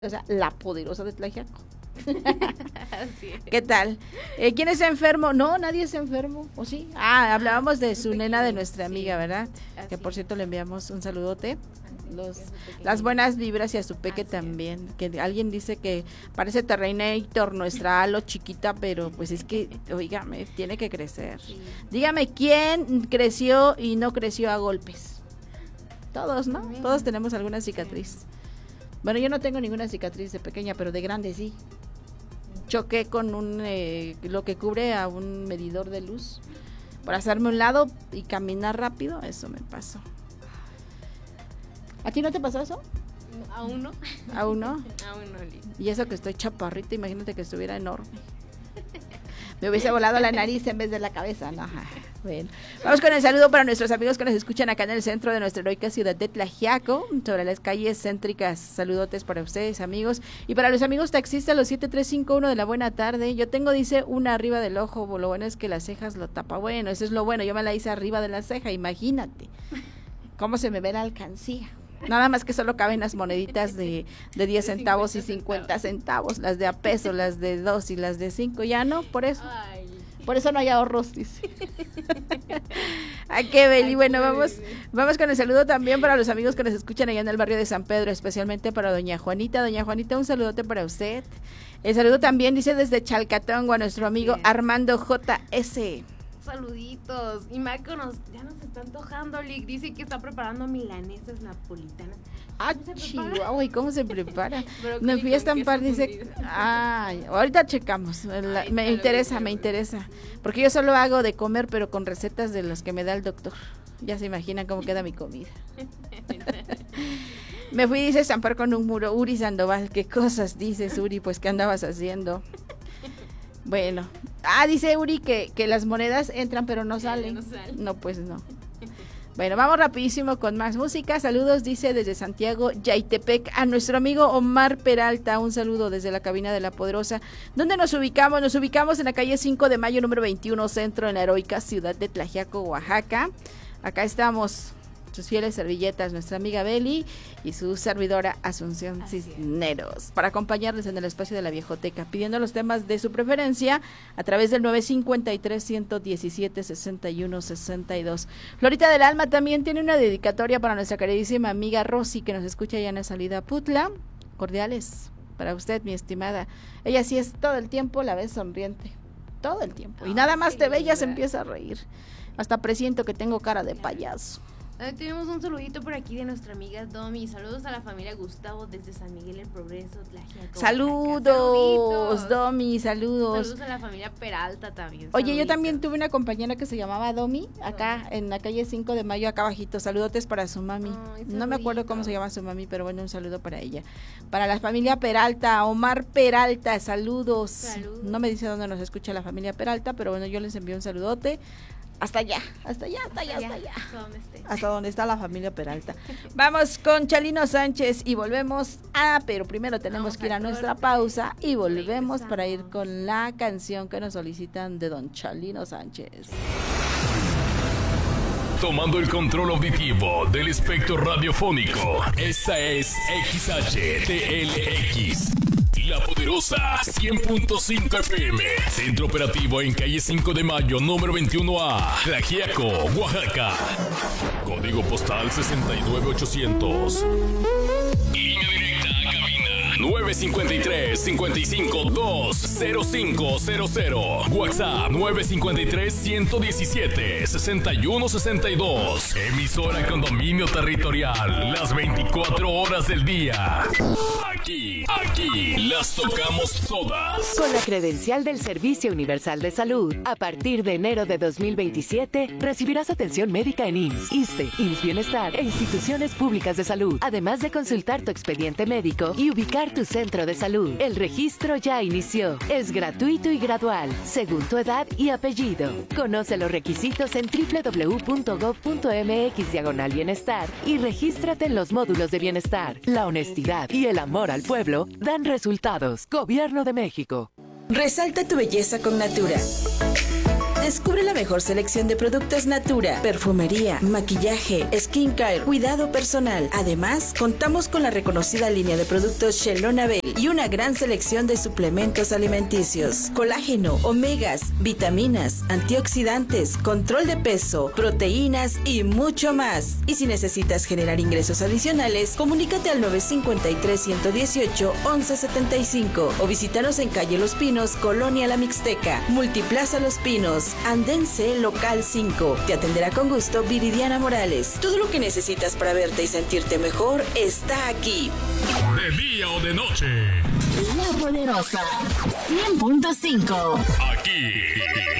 O sea, la poderosa de Tlaxiaco. Así es. ¿Qué tal? ¿Quién está enfermo? No, nadie está enfermo, ¿o sí? Hablábamos de su nena, de nuestra amiga, ¿verdad? Que por cierto le enviamos un saludote. Las buenas vibras y a su peque también. Que alguien dice que parece Terrenator, nuestra Halo chiquita, pero pues es que, oígame, tiene que crecer. Sí. Dígame, ¿quién creció y no creció a golpes? Todos, ¿no? Todos tenemos alguna cicatriz. Bueno, yo no tengo ninguna cicatriz de pequeña, pero de grande sí. Choqué con lo que cubre a un medidor de luz por hacerme un lado y caminar rápido. Eso me pasó. ¿A ti no te pasó eso? ¿Aún no? ¿Aún no? Aún no, Liz. Y eso que estoy chaparrita, imagínate que estuviera enorme. Me hubiese volado la nariz en vez de la cabeza, ¿no? Bueno, vamos con el saludo para nuestros amigos que nos escuchan acá en el centro de nuestra heroica ciudad de Tlaxiaco, sobre las calles céntricas. Saludotes para ustedes, amigos. Y para los amigos taxistas, los 7351 de la buena tarde. Yo tengo, dice, una arriba del ojo. Lo bueno es que las cejas lo tapa. Bueno, eso es lo bueno. Yo me la hice arriba de la ceja, imagínate. ¿Cómo se me ve la alcancía? Nada más que solo caben las moneditas de 10 centavos y 50 centavos, las de a peso, las de 2 y las de 5, ya no, por eso. Ay. Por eso no hay ahorros, dice. ¿A qué, Beli? Bueno, vamos con el saludo también para los amigos que nos escuchan allá en el barrio de San Pedro, especialmente para doña Juanita. Doña Juanita, un saludote para usted. El saludo también dice desde Chalcatongo a nuestro amigo Armando J.S. Saluditos. Y Marco ya nos está antojando, Lick. Dice que está preparando milanesas napolitanas. Chihuahua, ¿y cómo se prepara? Brócoli Me fui a con estampar, queso dice, fundido. ahorita checamos, me interesa, porque yo solo hago de comer, pero con recetas de los que me da el doctor. Ya se imaginan cómo queda mi comida. Me fui, dice, a estampar con un muro. Uri Sandoval, ¿qué cosas dices, Uri? Pues, ¿qué andabas haciendo? Bueno, dice Uri que las monedas entran pero no salen. No, pues no. Bueno, vamos rapidísimo con más música. Saludos, dice desde Santiago, Yaitepec, a nuestro amigo Omar Peralta. Un saludo desde la cabina de La Poderosa. ¿Dónde nos ubicamos? Nos ubicamos en la calle 5 de Mayo, número 21, centro, en la heroica ciudad de Tlaxiaco, Oaxaca. Acá estamos, sus fieles servilletas, nuestra amiga Beli y su servidora Asunción Cisneros, para acompañarles en el espacio de la Viejoteca, pidiendo los temas de su preferencia a través del 953-117-6162. Florita del Alma también tiene una dedicatoria para nuestra queridísima amiga Rosy, que nos escucha ya en la salida Putla. Cordiales para usted, mi estimada. Ella sí es todo el tiempo, la ves sonriente, todo el tiempo. Y nada más te ve, ya se empieza a reír. Hasta presiento que tengo cara de payaso. Tenemos un saludito por aquí de nuestra amiga Domi. Saludos a la familia Gustavo desde San Miguel El Progreso, Tlaxiaco. Saludos, Domi, saludos. Saludos a la familia Peralta también. Oye, yo saluditos. también tuve una compañera que se llamaba Domi, acá en la calle 5 de Mayo, acá abajito. Saludotes para su mami. Ay, no me acuerdo cómo saluditos. se llama su mami, pero bueno, un saludo para ella. Para la familia Peralta, Omar Peralta, saludos. Saludos. No me dice dónde nos escucha la familia Peralta, pero bueno, yo les envío un saludote. Hasta allá. Hasta donde esté. Hasta donde está la familia Peralta. Vamos con Chalino Sánchez y volvemos. Pero primero tenemos que ir a nuestra pausa y volvemos para ir con la canción que nos solicitan de don Chalino Sánchez. Tomando el control auditivo del espectro radiofónico. Esta es XHTLX. La Poderosa 100.5 FM. Centro operativo en calle 5 de Mayo, número 21A. Tlaxiaco, Oaxaca. Código postal 69800. Línea directa a cabina 953-55-20500. WhatsApp 953-117-6162. Emisora con dominio territorial las 24 horas del día. Aquí las tocamos todas. Con la credencial del Servicio Universal de Salud, a partir de enero de 2027, recibirás atención médica en IMSS, ISSSTE, IMSS Bienestar e instituciones públicas de salud, además de consultar tu expediente médico y ubicar tu centro de salud. El registro ya inició. Es gratuito y gradual, según tu edad y apellido. Conoce los requisitos en www.gov.mx/bienestar y regístrate en los módulos de bienestar. La honestidad y el amor al pueblo dan resultados. Gobierno de México. Resalta tu belleza con Natura. Descubre la mejor selección de productos Natura, perfumería, maquillaje, skincare, cuidado personal. Además, contamos con la reconocida línea de productos Shelonabel y una gran selección de suplementos alimenticios, colágeno, omegas, vitaminas, antioxidantes, control de peso, proteínas y mucho más. Y si necesitas generar ingresos adicionales, comunícate al 953-118-1175 o visítanos en calle Los Pinos, Colonia La Mixteca, Multiplaza Los Pinos, Andén C, Local 5. Te atenderá con gusto Viridiana Morales. Todo lo que necesitas para verte y sentirte mejor está aquí. De día o de noche. La Poderosa 100.5. Aquí